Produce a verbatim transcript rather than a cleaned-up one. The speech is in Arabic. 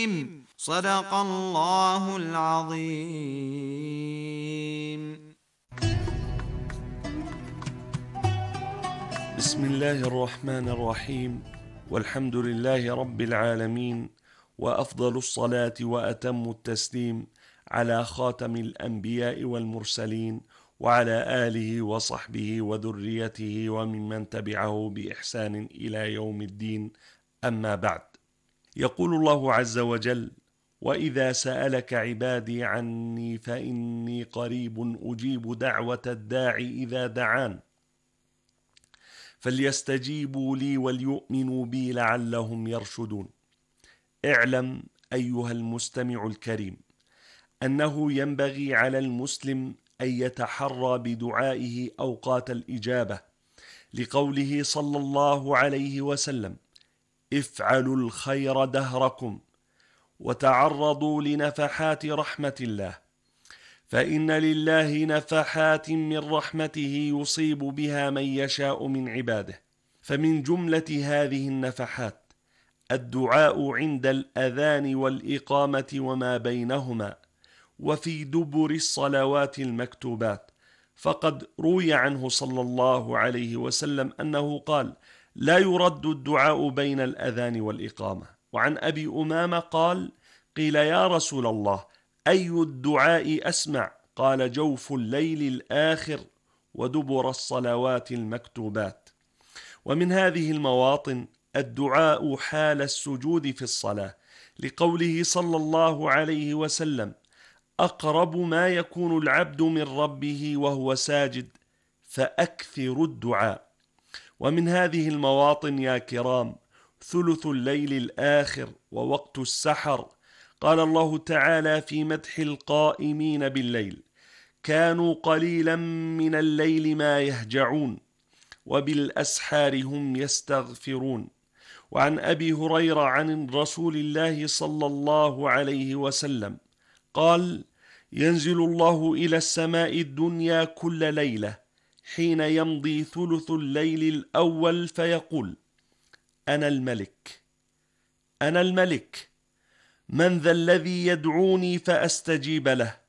الرحيم. صدق الله العظيم. بسم الله الرحمن الرحيم، والحمد لله رب العالمين، وأفضل الصلاة وأتم التسليم على خاتم الأنبياء والمرسلين، وعلى آله وصحبه وذريته وممن تبعه بإحسان إلى يوم الدين. أما بعد، يقول الله عز وجل: وإذا سألك عبادي عني فإني قريب أجيب دعوة الداع إذا دعان فليستجيبوا لي وليؤمنوا بي لعلهم يرشدون. اعلم أيها المستمع الكريم أنه ينبغي على المسلم أن يتحرى بدعائه أوقات الإجابة، لقوله صلى الله عليه وسلم: افعلوا الخير دهركم وتعرضوا لنفحات رحمة الله، فإن لله نفحات من رحمته يصيب بها من يشاء من عباده. فمن جملة هذه النفحات الدعاء عند الأذان والإقامة وما بينهما، وفي دبر الصلوات المكتوبات، فقد روي عنه صلى الله عليه وسلم أنه قال: لا يرد الدعاء بين الأذان والإقامة. وعن أبي أمامة قال: قيل يا رسول الله أي الدعاء أسمع؟ قال: جوف الليل الآخر ودبر الصلوات المكتوبات. ومن هذه المواطن الدعاء حال السجود في الصلاة، لقوله صلى الله عليه وسلم: أقرب ما يكون العبد من ربه وهو ساجد فأكثر الدعاء. ومن هذه المواطن يا كرام ثلث الليل الآخر ووقت السحر. قال الله تعالى في مدح القائمين بالليل: كانوا قليلا من الليل ما يهجعون وبالأسحار هم يستغفرون. وعن أبي هريرة عن رسول الله صلى الله عليه وسلم قال: ينزل الله إلى السماء الدنيا كل ليلة حين يمضي ثلث الليل الأول فيقول: أنا الملك أنا الملك من ذا الذي يدعوني فأستجيب له؟